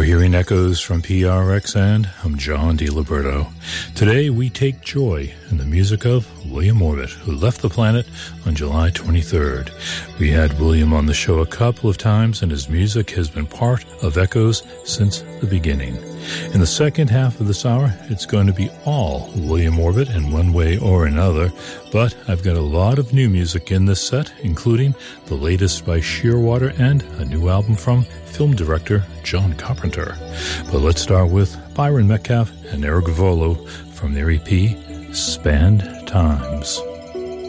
You're hearing echoes from PRX, and I'm John DiLiberto. Today we take joy in the music of William Orbit, who left the planet on July 23rd. We had William on the show a couple of times, and his music has been part of Echoes since the beginning. In the second half of this hour, it's going to be all William Orbit in one way or another, but I've got a lot of new music in this set, including the latest by Shearwater and a new album from film director John Carpenter. But let's start with Byron Metcalf and Eric Volo from their EP, Spanned Times.